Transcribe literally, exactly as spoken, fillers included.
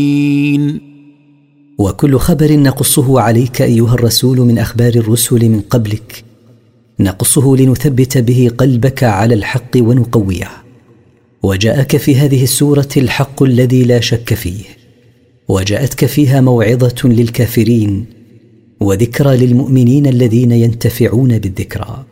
وكل خبر نقصه عليك أيها الرسول من أخبار الرسل من قبلك نقصه لنثبت به قلبك على الحق ونقويه. وجاءك في هذه السورة الحق الذي لا شك فيه، وجاءتك فيها موعظة للكافرين وذكرى للمؤمنين الذين ينتفعون بالذكرى.